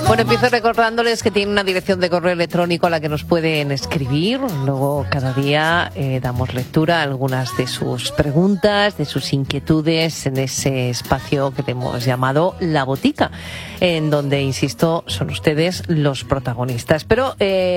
Bueno, empiezo recordándoles que tienen una dirección de correo electrónico a la que nos pueden escribir. Luego, cada día damos lectura a algunas de sus preguntas, de sus inquietudes en ese espacio que hemos llamado La Botica, en donde, insisto, son ustedes los protagonistas. Pero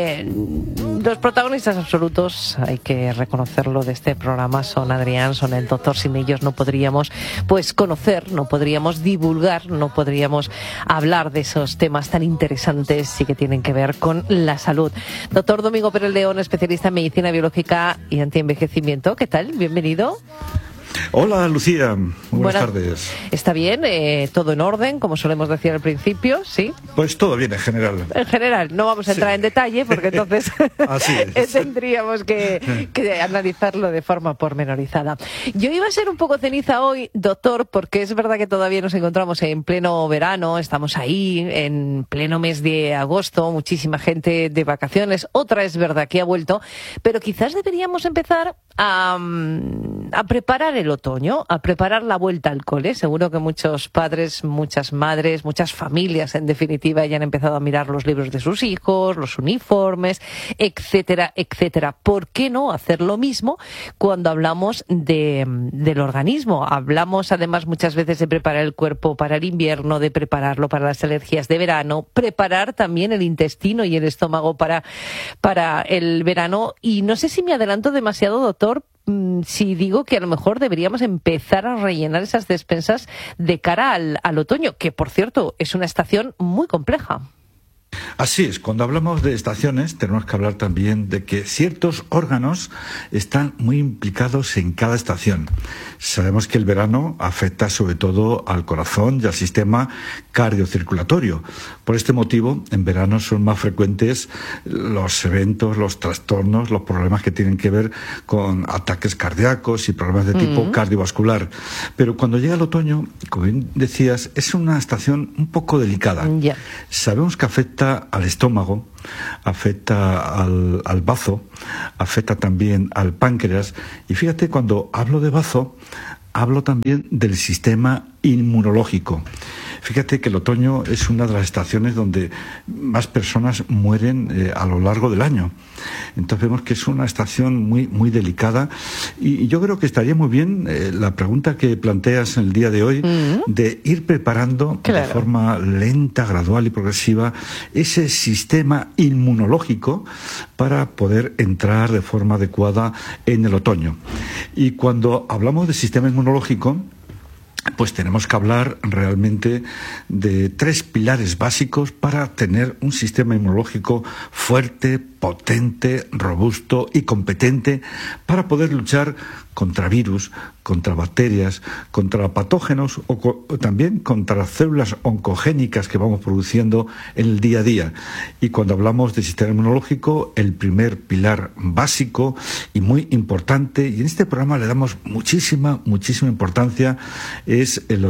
los protagonistas absolutos, hay que reconocerlo, de este programa son Adrián, son el doctor. Sin ellos no podríamos conocer, no podríamos divulgar, no podríamos hablar de esos temas tan interesantes y que tienen que ver con la salud. Doctor Domingo Pérez León, especialista en medicina biológica y antienvejecimiento. ¿Qué tal? Bienvenido. Hola, Lucía. Buenas tardes. ¿Está bien? ¿Todo en orden, como solemos decir al principio? ¿Sí? Pues todo bien, en general. En general. No vamos a entrar en detalle, porque entonces Así es. tendríamos que analizarlo de forma pormenorizada. Yo iba a ser un poco ceniza hoy, doctor, porque es verdad que todavía nos encontramos en pleno verano, estamos ahí, en pleno mes de agosto, muchísima gente de vacaciones, otra es verdad que ha vuelto, pero quizás deberíamos empezar a preparar el otoño, a preparar la vuelta al cole. Seguro que muchos padres, muchas madres, muchas familias, en definitiva, ya han empezado a mirar los libros de sus hijos, los uniformes, etcétera, etcétera. ¿Por qué no hacer lo mismo cuando hablamos del organismo? Hablamos, además, muchas veces de preparar el cuerpo para el invierno, de prepararlo para las alergias de verano, preparar también el intestino y el estómago para el verano. Y no sé si me adelanto demasiado, doctor, si digo que a lo mejor deberíamos empezar a rellenar esas despensas de cara al otoño, que por cierto es una estación muy compleja. Así es, cuando hablamos de estaciones tenemos que hablar también de que ciertos órganos están muy implicados en cada estación. Sabemos que el verano afecta sobre todo al corazón y al sistema cardiocirculatorio. Por este motivo, en verano son más frecuentes los eventos, los trastornos, los problemas que tienen que ver con ataques cardíacos y problemas de tipo cardiovascular. Pero cuando llega el otoño, como bien decías, es una estación un poco delicada. Yeah. Sabemos que afecta al estómago, afecta al bazo, afecta también al páncreas. Y fíjate, cuando hablo de bazo, hablo también del sistema inmunológico. Fíjate que el otoño es una de las estaciones donde más personas mueren a lo largo del año. Entonces vemos que es una estación muy, muy delicada y yo creo que estaría muy bien la pregunta que planteas en el día de hoy, de ir preparando de forma lenta, gradual y progresiva ese sistema inmunológico para poder entrar de forma adecuada en el otoño. Y cuando hablamos de sistema inmunológico, pues tenemos que hablar realmente de 3 pilares básicos para tener un sistema inmunológico fuerte, potente, robusto y competente para poder luchar contra virus, contra bacterias, contra patógenos o también contra las células oncogénicas que vamos produciendo en el día a día. Y cuando hablamos de sistema inmunológico, el primer pilar básico y muy importante, y en este programa le damos muchísima importancia, es el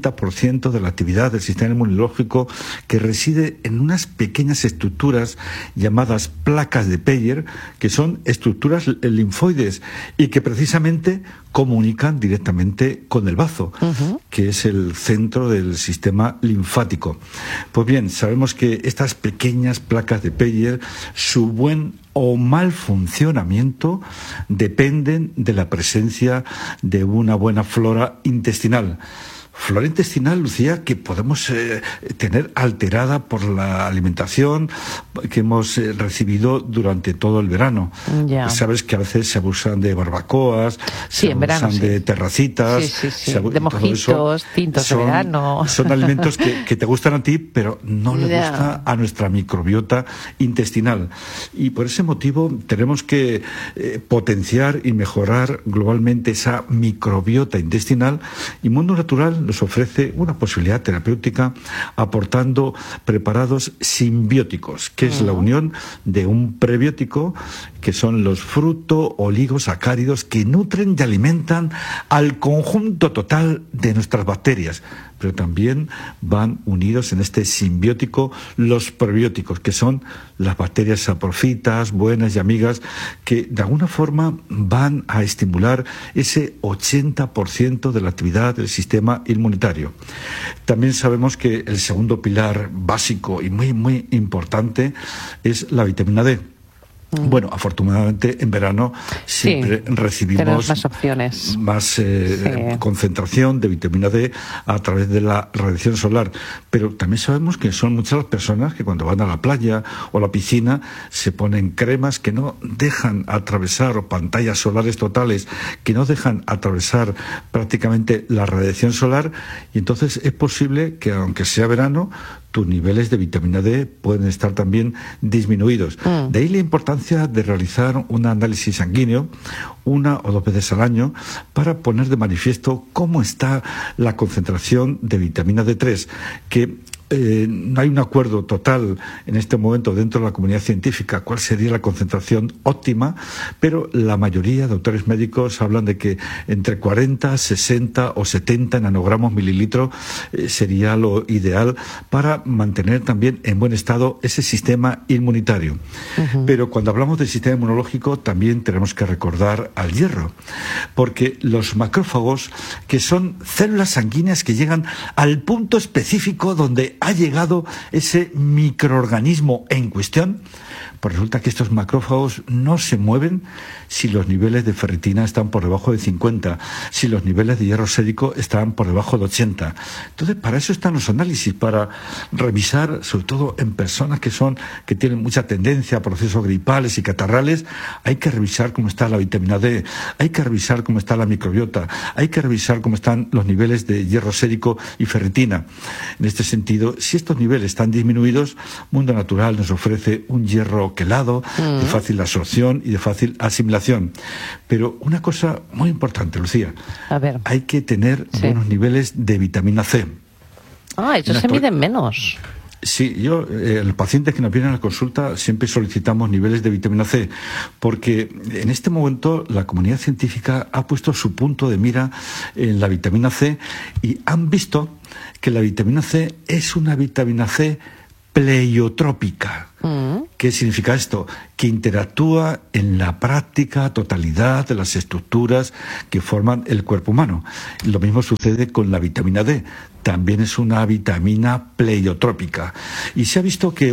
80% de la actividad del sistema inmunológico, que reside en unas pequeñas estructuras llamadas placas de Peyer, que son estructuras linfoides y que precisamente comunican directamente con el bazo, que es el centro del sistema linfático. Pues bien, sabemos que estas pequeñas placas de Peyer, su buen o mal funcionamiento dependen de la presencia de una buena flora intestinal. Flora intestinal, Lucía, que podemos tener alterada por la alimentación que hemos recibido durante todo el verano. Ya. Sabes que a veces se abusan de barbacoas, sí, se abusan de terracitas, de mojitos, tintos de verano. Son alimentos que te gustan a ti, pero no le gusta a nuestra microbiota intestinal. Y por ese motivo tenemos que potenciar y mejorar globalmente esa microbiota intestinal, y Mundo Natural nos ofrece una posibilidad terapéutica aportando preparados simbióticos, que es la unión de un prebiótico, que son los fruto-oligosacáridos, que nutren y alimentan al conjunto total de nuestras bacterias. pero también van unidos en este simbiótico los probióticos, que son las bacterias saprofitas, buenas y amigas, que de alguna forma van a estimular ese 80% de la actividad del sistema inmunitario. También sabemos que el segundo pilar básico y muy, muy importante es la vitamina D. Bueno, afortunadamente en verano siempre recibimos más opciones, más concentración de vitamina D a través de la radiación solar, pero también sabemos que son muchas las personas que cuando van a la playa o a la piscina se ponen cremas que no dejan atravesar, o pantallas solares totales que no dejan atravesar prácticamente la radiación solar, y entonces es posible que aunque sea verano tus niveles de vitamina D pueden estar también disminuidos. De ahí la importancia de realizar un análisis sanguíneo 1 o 2 veces al año para poner de manifiesto cómo está la concentración de vitamina D3, que no hay un acuerdo total en este momento dentro de la comunidad científica cuál sería la concentración óptima, pero la mayoría de autores médicos hablan de que entre 40, 60 o 70 nanogramos mililitro sería lo ideal para mantener también en buen estado ese sistema inmunitario. Pero cuando hablamos del sistema inmunológico también tenemos que recordar al hierro, porque los macrófagos, que son células sanguíneas que llegan al punto específico donde ha llegado ese microorganismo en cuestión, pues resulta que estos macrófagos no se mueven si los niveles de ferritina están por debajo de 50, si los niveles de hierro sérico están por debajo de 80. Entonces, para eso están los análisis, para revisar, sobre todo en personas que tienen mucha tendencia a procesos gripales y catarrales. Hay que revisar cómo está la vitamina D, hay que revisar cómo está la microbiota, hay que revisar cómo están los niveles de hierro sérico y ferritina. En este sentido, si estos niveles están disminuidos, Mundo Natural nos ofrece un hierro quelado, de fácil absorción y de fácil asimilación. Pero una cosa muy importante, Lucía, hay que tener buenos niveles de vitamina C. Eso se miden menos. Sí, los pacientes que nos vienen a la consulta siempre solicitamos niveles de vitamina C, porque en este momento la comunidad científica ha puesto su punto de mira en la vitamina C y han visto que la vitamina C es una vitamina C pleiotrópica. ¿Qué significa esto? Que interactúa en la práctica totalidad de las estructuras que forman el cuerpo humano. Lo mismo sucede con la vitamina D. También es una vitamina pleiotrópica. Y se ha visto que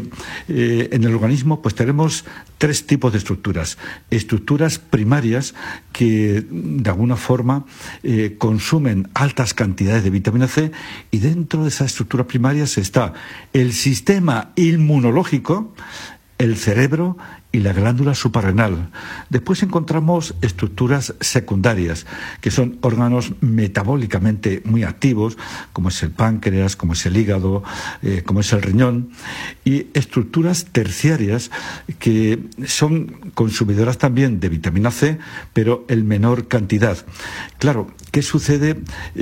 en el organismo pues tenemos 3 tipos de estructuras. Estructuras primarias que de alguna forma consumen altas cantidades de vitamina C, y dentro de esas estructuras primarias está el sistema inmunológico, el cerebro y la glándula suprarrenal. Después encontramos estructuras secundarias, que son órganos metabólicamente muy activos, como es el páncreas, como es el hígado, como es el riñón, y estructuras terciarias que son consumidoras también de vitamina C, pero en menor cantidad. Claro, ¿qué sucede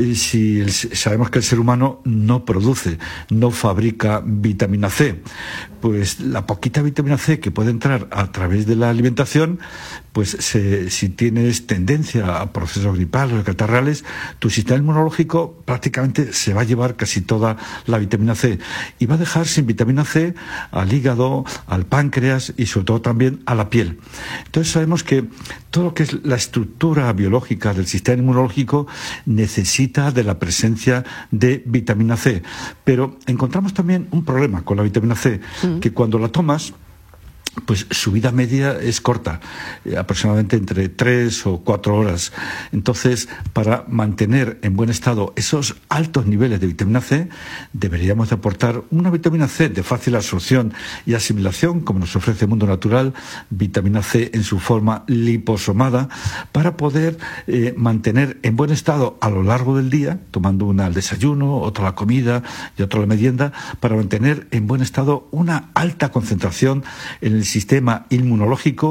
si sabemos que el ser humano no produce, no fabrica vitamina C? Pues la poquita vitamina C que puede entrar a través de la alimentación, pues si tienes tendencia a procesos gripales o catarrales, tu sistema inmunológico prácticamente se va a llevar casi toda la vitamina C y va a dejar sin vitamina C al hígado, al páncreas y sobre todo también a la piel. Entonces sabemos que todo lo que es la estructura biológica del sistema inmunológico necesita de la presencia de vitamina C, pero encontramos también un problema con la vitamina C, que cuando la tomas, pues su vida media es corta, aproximadamente entre 3 o 4 horas. Entonces, para mantener en buen estado esos altos niveles de vitamina C, deberíamos de aportar una vitamina C de fácil absorción y asimilación, como nos ofrece Mundo Natural, vitamina C en su forma liposomada, para poder mantener en buen estado a lo largo del día, tomando una al desayuno, otra a la comida y otra a la merienda, para mantener en buen estado una alta concentración en el sistema inmunológico,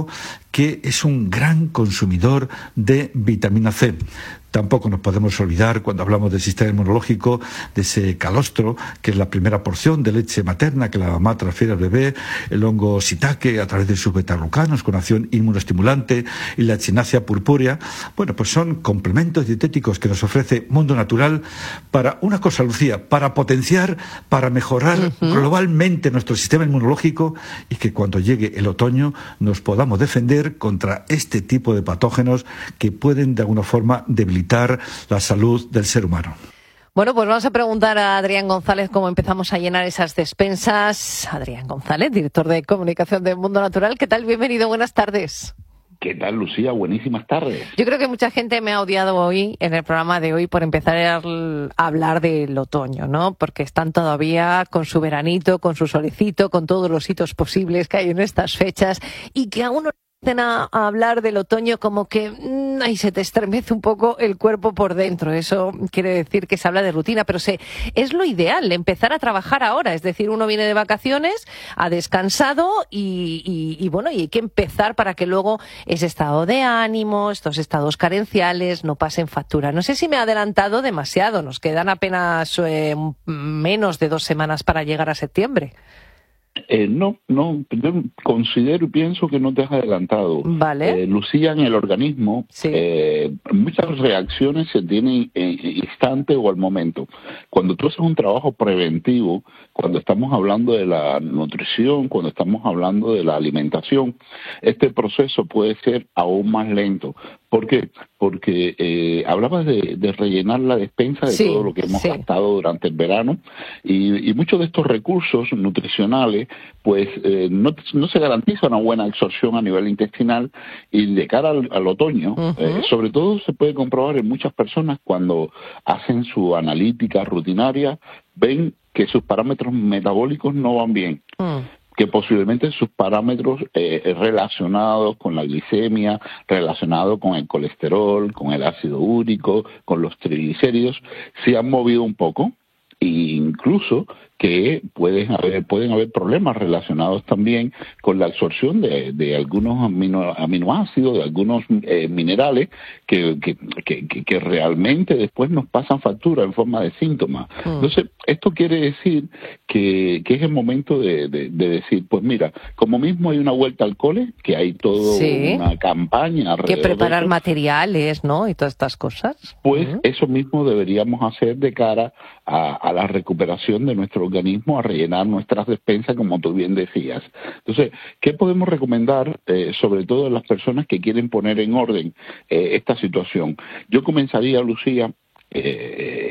que es un gran consumidor de vitamina C. Tampoco nos podemos olvidar, cuando hablamos del sistema inmunológico, de ese calostro, que es la primera porción de leche materna que la mamá transfiere al bebé, el hongo shiitake a través de sus betaglucanos con acción inmunoestimulante y la echinacea purpúrea. Bueno, pues son complementos dietéticos que nos ofrece Mundo Natural para una cosa, Lucía, para potenciar, para mejorar globalmente nuestro sistema inmunológico y que cuando llegue el otoño nos podamos defender contra este tipo de patógenos que pueden de alguna forma debilitar la salud del ser humano. Bueno, pues vamos a preguntar a Adrián González cómo empezamos a llenar esas despensas. Adrián González, director de comunicación de Mundo Natural. ¿Qué tal? Bienvenido, buenas tardes. ¿Qué tal, Lucía? Buenísimas tardes. Yo creo que mucha gente me ha odiado hoy, en el programa de hoy, por empezar a hablar del otoño, ¿no? Porque están todavía con su veranito, con su solecito, con todos los hitos posibles que hay en estas fechas y que aún no empiezan a hablar del otoño como que ahí se te estremece un poco el cuerpo por dentro. Eso quiere decir que se habla de rutina, pero es lo ideal, empezar a trabajar ahora. Es decir, uno viene de vacaciones, ha descansado y bueno, y hay que empezar para que luego ese estado de ánimo, estos estados carenciales no pasen factura. No sé si me he adelantado demasiado, nos quedan apenas menos de 2 semanas para llegar a septiembre. No, yo considero y pienso que no te has adelantado. Vale. Lucía, en el organismo, sí. Muchas reacciones se tienen en instante o al momento. Cuando tú haces un trabajo preventivo, cuando estamos hablando de la nutrición, cuando estamos hablando de la alimentación, este proceso puede ser aún más lento. ¿Por qué? Porque hablabas de rellenar la despensa de todo lo que hemos gastado durante el verano y muchos de estos recursos nutricionales pues no se garantiza una buena absorción a nivel intestinal y de cara al otoño, sobre todo se puede comprobar en muchas personas cuando hacen su analítica rutinaria, ven que sus parámetros metabólicos no van bien. Que posiblemente sus parámetros relacionados con la glicemia, relacionados con el colesterol, con el ácido úrico, con los triglicéridos, se han movido un poco e incluso que pueden haber problemas relacionados también con la absorción de algunos aminoácidos, de algunos minerales que realmente después nos pasan factura en forma de síntomas. Entonces, esto quiere decir que es el momento de decir, pues mira, como mismo hay una vuelta al cole, que hay toda una campaña alrededor que preparar de eso, materiales, ¿no? Y todas estas cosas. Pues eso mismo deberíamos hacer de cara a la recuperación de nuestro organismo, a rellenar nuestras despensas, como tú bien decías. Entonces, ¿qué podemos recomendar, sobre todo a las personas que quieren poner en orden esta situación? Yo comenzaría, Lucía,